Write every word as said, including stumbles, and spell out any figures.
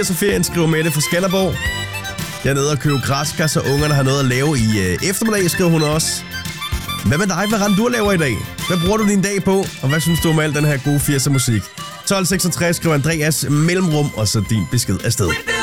Så ferien skriver Mette fra Skanderborg. Jeg er nede og købe græskar, så ungerne har noget at lave i øh, eftermiddag, skriver hun også. Hvad med dig? Hvad render du laver i dag? Hvad bruger du din dag på? Og hvad synes du om al den her gode firser musik? tolv seksogtres skriver Andreas mellemrum, og så din besked afsted.